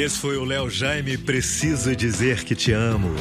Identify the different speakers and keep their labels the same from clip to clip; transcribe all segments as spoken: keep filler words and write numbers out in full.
Speaker 1: Esse foi o Léo Jaime, Preciso Dizer Que Te Amo.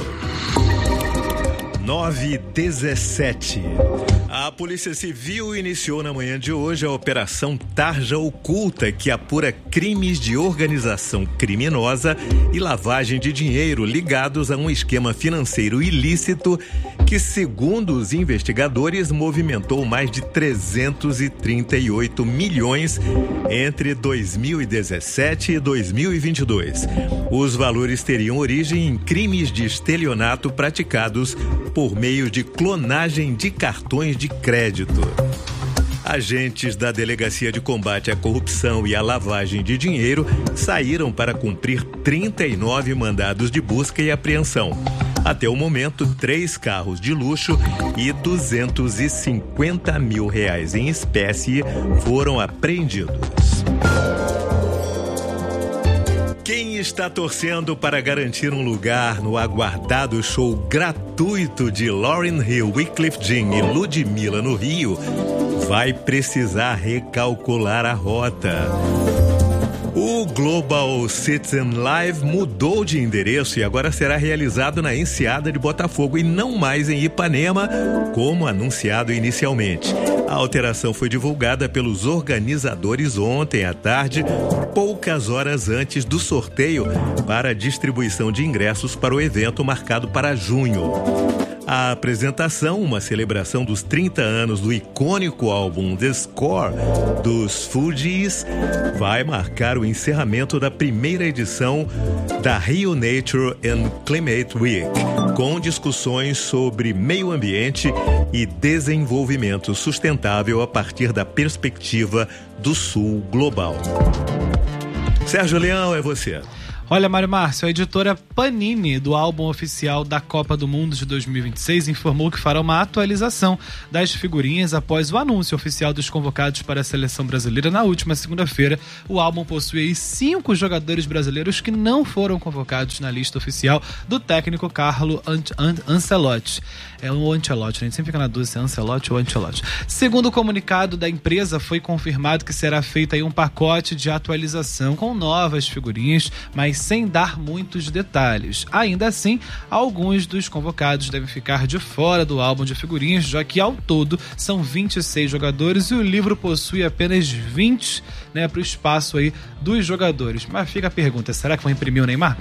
Speaker 1: nove e dezessete. A Polícia Civil iniciou na manhã de hoje a Operação Tarja Oculta, que apura crimes de organização criminosa e lavagem de dinheiro ligados a um esquema financeiro ilícito que, segundo os investigadores, movimentou mais de trezentos e trinta e oito milhões entre dois mil e dezessete e dois mil e vinte e dois. Os valores teriam origem em crimes de estelionato praticados por meio de clonagem de cartões de crédito. Agentes da Delegacia de Combate à Corrupção e à Lavagem de Dinheiro saíram para cumprir trinta e nove mandados de busca e apreensão. Até o momento, três carros de luxo e duzentos e cinquenta mil reais em espécie foram apreendidos. Quem está torcendo para garantir um lugar no aguardado show gratuito de Lauryn Hill, Wyclef Jean e Ludmilla no Rio, vai precisar recalcular a rota. O Global Citizen Live mudou de endereço e agora será realizado na Enseada de Botafogo e não mais em Ipanema, como anunciado inicialmente. A alteração foi divulgada pelos organizadores ontem à tarde, poucas horas antes do sorteio para a distribuição de ingressos para o evento marcado para junho. A apresentação, uma celebração dos trinta anos do icônico álbum The Score dos Fugees, vai marcar o encerramento da primeira edição da Rio Nature and Climate Week, com discussões sobre meio ambiente e desenvolvimento sustentável a partir da perspectiva do Sul global. Sérgio Leão, é você.
Speaker 2: Olha, Mário Márcio, a editora Panini do álbum oficial da Copa do Mundo de dois mil e vinte e seis informou que fará uma atualização das figurinhas após o anúncio oficial dos convocados para a seleção brasileira na última segunda-feira. O álbum possui aí cinco jogadores brasileiros que não foram convocados na lista oficial do técnico Carlo Ancelotti. É o Ancelotti, a gente sempre fica na dúvida se é Ancelotti ou Ancelotti. Segundo o comunicado da empresa, foi confirmado que será feito aí um pacote de atualização com novas figurinhas, mas sem dar muitos detalhes. Ainda assim, alguns dos convocados devem ficar de fora do álbum de figurinhas, já que ao todo são vinte e seis jogadores e o livro possui apenas vinte, né, para o espaço aí dos jogadores. Mas fica a pergunta, será que vão imprimir o Neymar?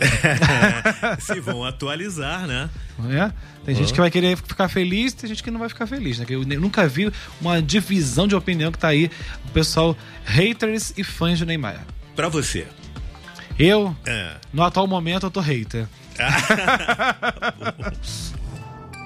Speaker 1: Se vão atualizar, né?
Speaker 2: É? Tem gente que vai querer ficar feliz, tem gente que não vai ficar feliz, né? Eu nunca vi uma divisão de opinião que tá aí, o pessoal haters e fãs do Neymar.
Speaker 1: Pra você.
Speaker 2: Eu,
Speaker 1: é.
Speaker 2: no atual momento, eu tô hater.